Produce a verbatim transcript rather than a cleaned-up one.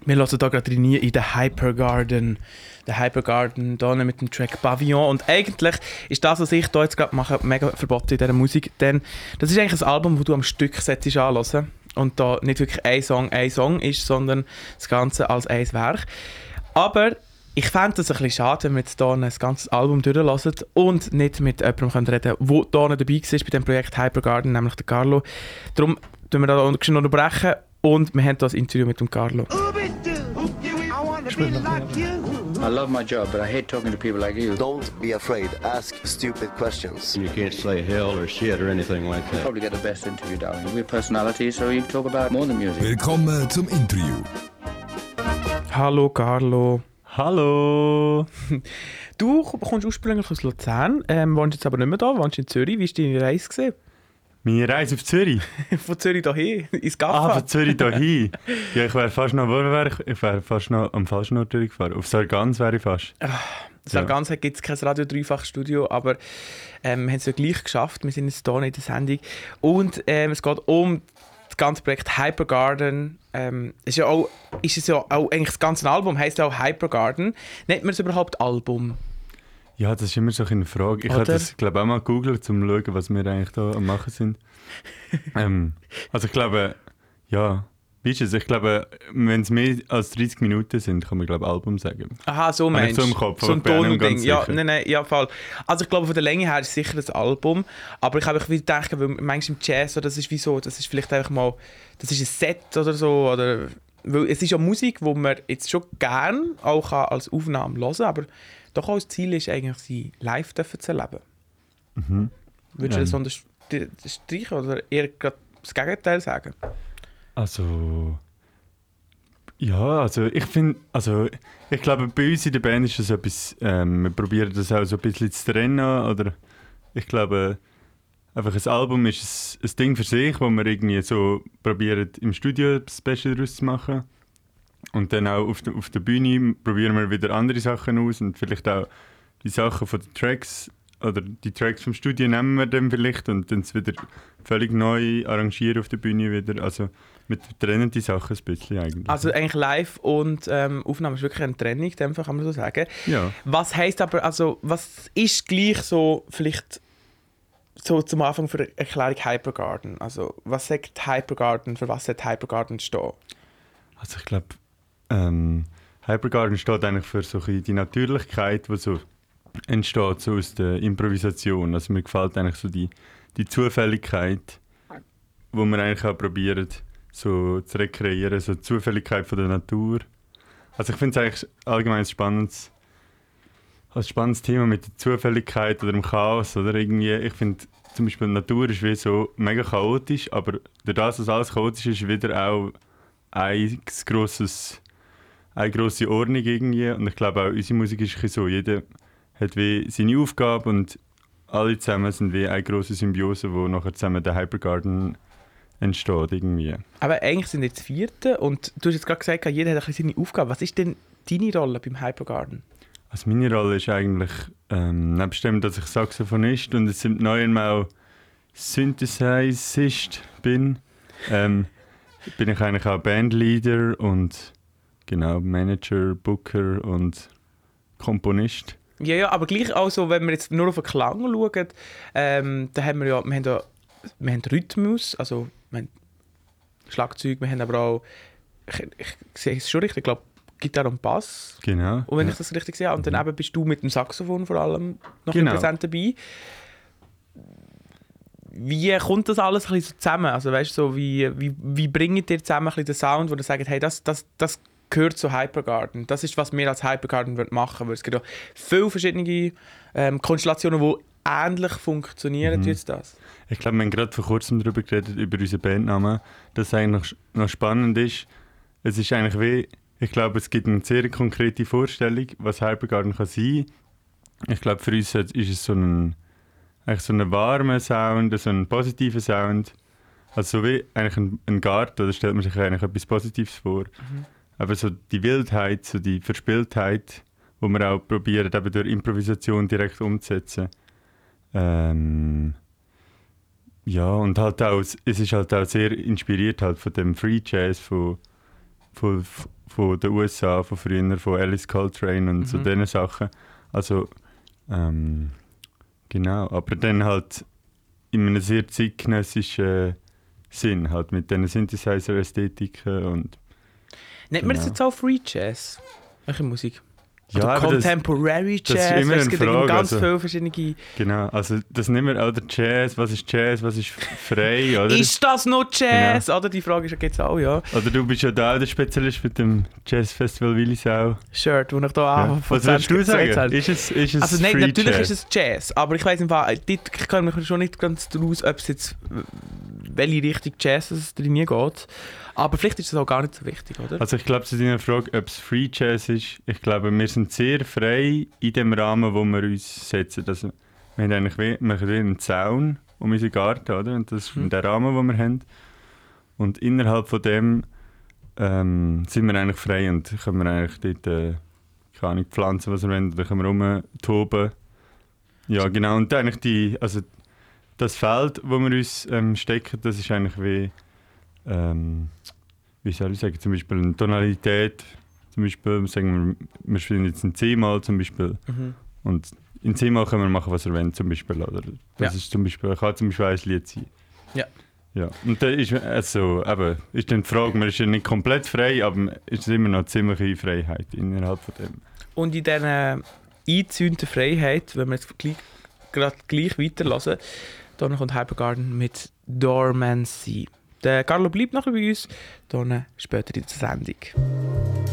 Wir hören hier gerade rein in den Hypergarden. Der Hypergarden hier mit dem Track Pavillon. Und eigentlich ist das, was ich hier jetzt gerade mache, mega verboten in dieser Musik. Denn das ist eigentlich ein Album, das du am Stück solltest anhören. Und da nicht wirklich ein Song ein Song ist, sondern das Ganze als ein Werk. Aber ich fände es ein bisschen schade, wenn wir jetzt hier ein ganzes Album durchlassen und nicht mit jemandem reden können, der hier dabei war bei dem Projekt Hypergarden, nämlich der Carlo. Darum tun wir da noch unterbrechen und wir haben hier ein Interview mit dem Carlo. I love my job, but I hate talking to people like you. Don't be afraid. Ask stupid questions. You can't say hell or shit or anything like You that. probably get the best interview, darling. We're personalities, so you talk about more than music. Willkommen zum Interview. Hallo Carlo. Hallo! Du kommst ursprünglich aus Luzern, ähm, wohnst jetzt aber nicht mehr da, wohnst in Zürich. Wie war deine Reise gewesen? Meine Reise auf Zürich? Von Zürich hierhin, ins Gaffa? Ah, von Zürich hierhin? Ja, ich wäre fast noch, wo wäre ich? Ich wäre fast noch am falschen Ort durchgefahren. Auf Sargans wäre ich fast. Sargans ja. Gibt es kein Radio-Dreifach-Studio, aber ähm, wir haben es ja gleich geschafft. Wir sind jetzt hier in der Sendung. Und ähm, es geht um das ganze Projekt Hypergarden. Ähm, ist, ja auch, ist es ja auch eigentlich das ganze Album, heisst ja auch Hypergarden. Nennt man es überhaupt Album? Ja, das ist immer so eine Frage. Ich Oder? habe das, glaube auch mal gegoogelt, um zu schauen, was wir eigentlich da am machen sind. ähm, also ich glaube, ja, weißt du, ich glaube, wenn es mehr als dreißig Minuten sind, kann man, glaube Album sagen. Aha, so Habe ich meinst so im Kopf, so aber ein ich bin auch Ton nicht und ganz Ding. Ja, sicher. nein, nein, ja, Fall. Also ich glaube, von der Länge her ist es sicher ein Album, aber ich habe wieder gedacht, weil manchmal im Jazz, so, das ist wie so, das ist vielleicht einfach mal, das ist ein Set oder so, oder, weil es ist ja Musik, die man jetzt schon gerne auch als Aufnahme hören kann, aber doch auch das Ziel ist eigentlich, sie live dürfen zu erleben. Mhm. Würdest Ja. du das unterstreichen oder eher gerade das Gegenteil sagen? Also... Ja, also ich finde, also ich glaube, bei uns in der Band ist das etwas, ähm, wir probieren das auch so ein bisschen zu trennen, oder ich glaube, einfach ein Album ist ein, ein Ding für sich, wo wir irgendwie so probieren, im Studio das Beste daraus zu machen. Und dann auch auf der, auf der Bühne probieren wir wieder andere Sachen aus und vielleicht auch die Sachen von den Tracks oder die Tracks vom Studio nehmen wir dann vielleicht und dann es wieder völlig neu arrangieren auf der Bühne wieder. Also wir trennen die Sachen ein bisschen eigentlich. Also eigentlich live und ähm, Aufnahme ist wirklich eine Trennung, in dem Fall kann man so sagen. Ja. Was heisst aber, also was ist gleich so vielleicht so zum Anfang für eine Erklärung Hypergarden? Also was sagt Hypergarden, für was sollte Hypergarden stehen? Also ich glaube, ähm, Hypergarden steht eigentlich für so ein bisschen die Natürlichkeit, die so entsteht so aus der Improvisation. Also mir gefällt eigentlich so die, die Zufälligkeit, wo wir eigentlich auch probieren so zu rekreieren, so die Zufälligkeit von der Natur. Also ich finde es eigentlich allgemein ein spannendes, ein spannendes Thema mit der Zufälligkeit oder dem Chaos. Oder irgendwie, ich finde zum Beispiel die Natur ist wie so mega chaotisch, aber durch das, dass alles chaotisch ist, wieder auch ein grosses, eine grosse Ordnung irgendwie. Und ich glaube auch, unsere Musik ist ein bisschen so, jeder hat wie seine Aufgabe und alle zusammen sind wie eine grosse Symbiose, wo nachher zusammen der Hypergarden entsteht irgendwie. Aber eigentlich sind jetzt Vierte und du hast jetzt gerade gesagt, jeder hat ein bisschen seine Aufgabe. Was ist denn deine Rolle beim Hypergarden? Also meine Rolle ist eigentlich, ähm, nebst dem, dass ich Saxophonist und es sind neu einmal Synthesizist bin, ähm, bin ich eigentlich auch Bandleader und genau Manager, Booker und Komponist. Ja, ja, aber gleich auch so, wenn wir jetzt nur auf den Klang schauen, ähm, da haben wir ja, wir haben ja wir haben Rhythmus, also wir haben Schlagzeug, wir haben aber auch, ich, ich sehe es schon richtig, ich glaube Gitarre und Bass. Genau. Und wenn ja. ich das richtig sehe, und dann eben bist du mit dem Saxophon vor allem noch Genau. präsent dabei. Wie kommt das alles ein bisschen so zusammen? Also weißt du, so, wie, wie, wie bringt ihr zusammen ein bisschen den Sound, wo ihr sagt, hey, das, das, das gehört zu Hypergarden. Das ist, was wir als Hypergarden machen wollen. Weil es gibt ja viele verschiedene ähm, Konstellationen, die ähnlich funktionieren Mhm. wie jetzt das. Ich glaube, wir haben gerade vor kurzem darüber geredet, über unseren Bandnamen, dass es eigentlich noch spannend ist. Es ist eigentlich wie, ich glaube, es gibt eine sehr konkrete Vorstellung, was Hypergarden kann sein. Ich glaube, für uns ist es so ein, eigentlich so ein warmer Sound, so ein positiver Sound. Also so wie eigentlich ein, ein Garten, da stellt man sich eigentlich etwas Positives vor. Mhm. Aber so die Wildheit, so die Verspieltheit, die wir auch probieren, eben durch Improvisation direkt umzusetzen. Ähm, ja, und halt auch, es ist halt auch sehr inspiriert halt von dem Free Jazz, von, von, von den U S A, von früher, von Alice Coltrane und mhm. so diesen Sachen. Also, ähm, genau, aber dann halt in einem sehr zeitgenössischen Sinn, halt mit diesen Synthesizer-Ästhetiken und... Nennt man das jetzt auch Free Jazz? Welche Musik? Ja, oder aber Contemporary das, Jazz? das ist immer es eine gibt Frage, ganz also, viele verschiedene... Genau, also das nehmen wir auch der Jazz, was ist Jazz, was ist frei, oder? Ist das noch Jazz? Genau. Oder die Frage ist jetzt auch, ja. Oder du bist ja da der Spezialist mit dem Jazzfestival Willisau. Shirt, wo ich da Ja. an Was würdest du sagen? Ist es, ist es Also nein, Free natürlich Jazz? ist es Jazz, aber ich weiss im Fall, ich kann mich schon nicht ganz daraus, ob es jetzt welche Richtung Jazz es drin geht. Aber vielleicht ist das auch gar nicht so wichtig, oder? Also ich glaube, zu deiner Frage, ob es Free Jazz ist, ich glaube, wir sind sehr frei in dem Rahmen, wo wir uns setzen. Also, wir haben eigentlich wie, wir haben wie einen Zaun um unseren Garten, oder? Und das ist Mhm. der Rahmen, den wir haben. Und innerhalb von dem ähm, sind wir eigentlich frei und können wir eigentlich dort, äh, keine Ahnung, pflanzen, was wir wollen, oder können wir rumtoben. Ja, genau. Und eigentlich die, also das Feld, wo wir uns ähm, stecken, das ist eigentlich wie, ähm, wie soll ich sagen, zum Beispiel eine Tonalität, zum Beispiel, sagen wir, wir spielen jetzt ein C-Mal zum Beispiel, Mhm. und in C-Mal können wir machen, was wir wollen, zum Beispiel, oder? Das Ja. ist zum Beispiel, kann zum Beispiel ein Lied sein. Ja. Ja, und da ist, also, eben, ist dann die Frage, man ist ja nicht komplett frei, aber es ist immer noch ziemliche Freiheit innerhalb von dem. Und in dieser eingezäunten Freiheit, wenn wir jetzt gleich, gerade gleich weiterhören, dann kommt Hypergarden mit Dormancy. Der Carlo bleibt noch bei uns, dann später in der Sendung.